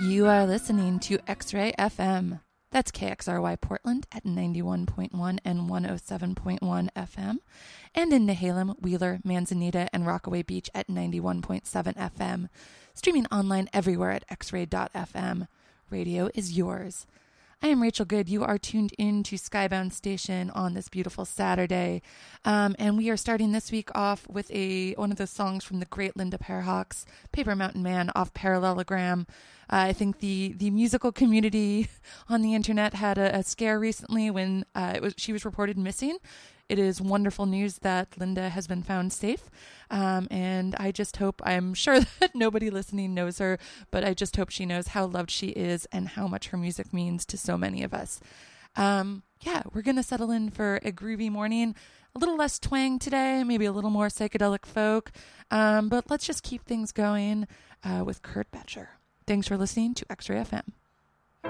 You are listening to X-Ray FM. That's KXRY Portland at 91.1 and 107.1 FM, and in Nehalem, Wheeler, Manzanita, and Rockaway Beach at 91.7 FM. Streaming online everywhere at xray.fm. Radio is yours. I am Rachel Good. You are tuned in to Skybound Station on this beautiful Saturday. And we are starting this week off with one of those songs from the great Linda Perhawks, Paper Mountain Man, off Parallelogram. I think the musical community on the internet had a scare recently when she was reported missing. It is wonderful news that Linda has been found safe. And I just hope, I'm sure that nobody listening knows her, but I just hope she knows how loved she is and how much her music means to so many of us. We're going to settle in for a groovy morning, a little less twang today, maybe a little more psychedelic folk. But let's just keep things going with Kurt Betcher. Thanks for listening to X-Ray FM.